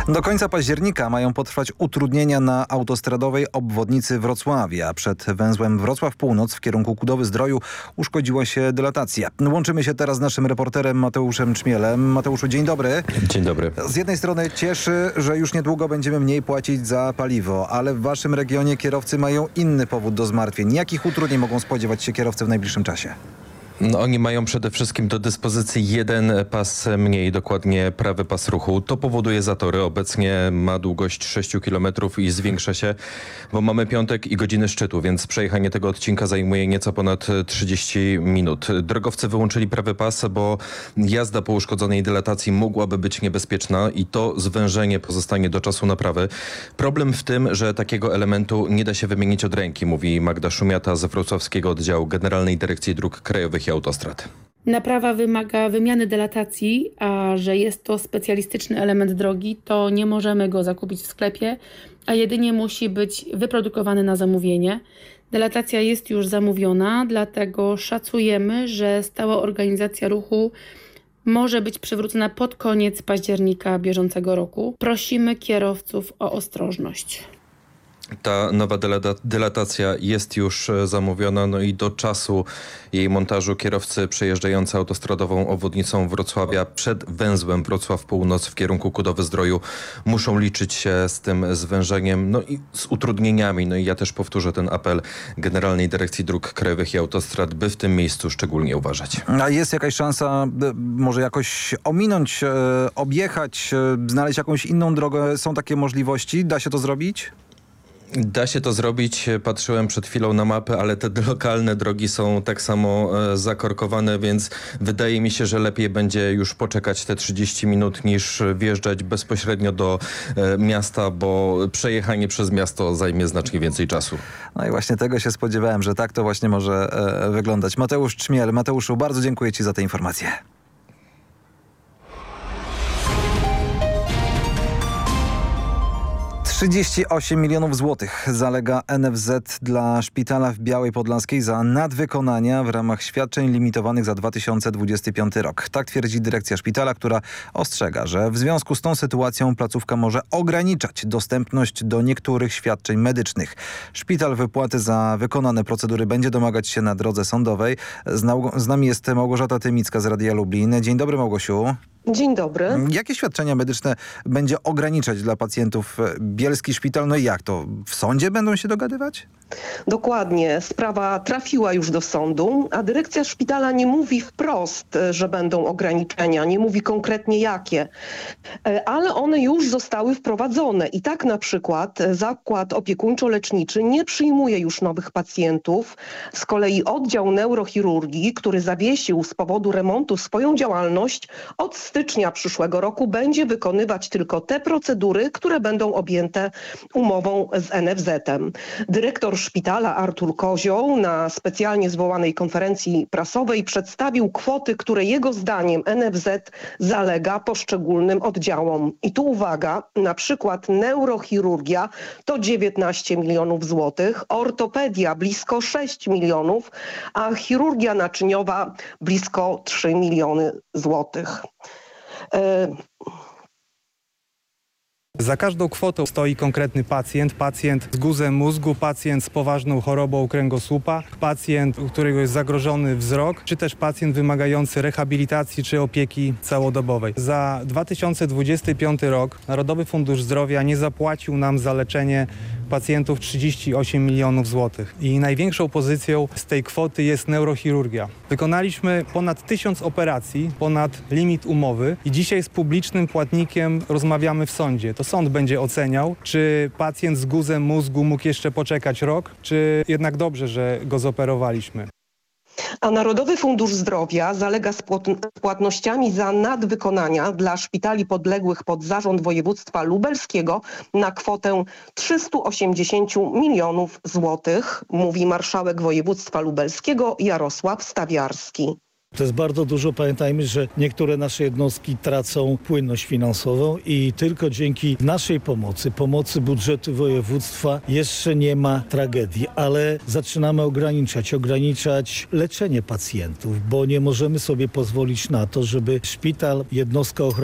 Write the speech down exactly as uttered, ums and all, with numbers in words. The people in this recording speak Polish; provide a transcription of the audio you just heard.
Do końca października mają potrwać utrudnienia na autostradowej obwodnicy Wrocławia. Przed węzłem Wrocław Północ w kierunku Kudowy-Zdroju uszkodziła się dylatacja. Łączymy się teraz z naszym reporterem Mateuszem Czmielem. Mateuszu, dzień dobry. Dzień dobry. Z jednej strony cieszy, że już niedługo będziemy mniej płacić za paliwo, ale w waszym regionie kierowcy mają inny powód do zmartwień. Jakich utrudnień mogą spodziewać się kierowcy w najbliższym czasie? No, oni mają przede wszystkim do dyspozycji jeden pas mniej, dokładnie prawy pas ruchu. To powoduje zatory. Obecnie ma długość sześć kilometrów i zwiększa się, bo mamy piątek i godziny szczytu, więc przejechanie tego odcinka zajmuje nieco ponad trzydzieści minut. Drogowcy wyłączyli prawy pas, bo jazda po uszkodzonej dylatacji mogłaby być niebezpieczna i to zwężenie pozostanie do czasu naprawy. Problem w tym, że takiego elementu nie da się wymienić od ręki, mówi Magda Szumiata z wrocławskiego oddziału Generalnej Dyrekcji Dróg Krajowych i Autostrad. Naprawa wymaga wymiany dylatacji, a że jest to specjalistyczny element drogi, to nie możemy go zakupić w sklepie, a jedynie musi być wyprodukowany na zamówienie. Dylatacja jest już zamówiona, dlatego szacujemy, że stała organizacja ruchu może być przywrócona pod koniec października bieżącego roku. Prosimy kierowców o ostrożność. Ta nowa dylatacja jest już zamówiona, no i do czasu jej montażu kierowcy przejeżdżający autostradową obwodnicą Wrocławia przed węzłem Wrocław Północ w kierunku Kudowy-Zdroju muszą liczyć się z tym zwężeniem, no i z utrudnieniami. No i ja też powtórzę ten apel Generalnej Dyrekcji Dróg Krajowych i Autostrad, by w tym miejscu szczególnie uważać. A jest jakaś szansa, może jakoś ominąć, objechać, znaleźć jakąś inną drogę? Są takie możliwości? Da się to zrobić? Da się to zrobić. Patrzyłem przed chwilą na mapy, ale te lokalne drogi są tak samo e, zakorkowane, więc wydaje mi się, że lepiej będzie już poczekać te trzydzieści minut niż wjeżdżać bezpośrednio do e, miasta, bo przejechanie przez miasto zajmie znacznie więcej czasu. No i właśnie tego się spodziewałem, że tak to właśnie może e, wyglądać. Mateusz Czmiel. Mateuszu, bardzo dziękuję ci za tę informację. trzydzieści osiem milionów złotych zalega N F Z dla szpitala w Białej Podlaskiej za nadwykonania w ramach świadczeń limitowanych za dwa tysiące dwudziesty piąty rok. Tak twierdzi dyrekcja szpitala, która ostrzega, że w związku z tą sytuacją placówka może ograniczać dostępność do niektórych świadczeń medycznych. Szpital wypłaty za wykonane procedury będzie domagać się na drodze sądowej. Z, nau- z nami jest Małgorzata Tymicka z Radia Lublin. Dzień dobry, Małgosiu. Dzień dobry. Jakie świadczenia medyczne będzie ograniczać dla pacjentów Bielski Szpital? No i jak to? W sądzie będą się dogadywać? Dokładnie. Sprawa trafiła już do sądu, a dyrekcja szpitala nie mówi wprost, że będą ograniczenia, nie mówi konkretnie jakie, ale one już zostały wprowadzone i tak na przykład zakład opiekuńczo-leczniczy nie przyjmuje już nowych pacjentów. Z kolei oddział neurochirurgii, który zawiesił z powodu remontu swoją działalność, od stycznia przyszłego roku będzie wykonywać tylko te procedury, które będą objęte umową z N F Z-em. Dyrektor szpitala Artur Kozioł na specjalnie zwołanej konferencji prasowej przedstawił kwoty, które jego zdaniem N F Z zalega poszczególnym oddziałom. I tu uwaga, na przykład neurochirurgia to dziewiętnaście milionów złotych, ortopedia blisko sześć milionów, a chirurgia naczyniowa blisko trzy miliony złotych. Za każdą kwotą stoi konkretny pacjent, pacjent z guzem mózgu, pacjent z poważną chorobą kręgosłupa, pacjent, u którego jest zagrożony wzrok, czy też pacjent wymagający rehabilitacji czy opieki całodobowej. Za dwa tysiące dwudziesty piąty rok Narodowy Fundusz Zdrowia nie zapłacił nam za leczenie pacjentów trzydzieści osiem milionów złotych. I największą pozycją z tej kwoty jest neurochirurgia. Wykonaliśmy ponad tysiąc operacji, ponad limit umowy i dzisiaj z publicznym płatnikiem rozmawiamy w sądzie. To sąd będzie oceniał, czy pacjent z guzem mózgu mógł jeszcze poczekać rok, czy jednak dobrze, że go zoperowaliśmy. A Narodowy Fundusz Zdrowia zalega z płatnościami za nadwykonania dla szpitali podległych pod zarząd województwa lubelskiego na kwotę trzysta osiemdziesiąt milionów złotych, mówi marszałek województwa lubelskiego Jarosław Stawiarski. To jest bardzo dużo. Pamiętajmy, że niektóre nasze jednostki tracą płynność finansową i tylko dzięki naszej pomocy, pomocy budżetu województwa jeszcze nie ma tragedii, ale zaczynamy ograniczać, ograniczać leczenie pacjentów, bo nie możemy sobie pozwolić na to, żeby szpital, jednostka ochrony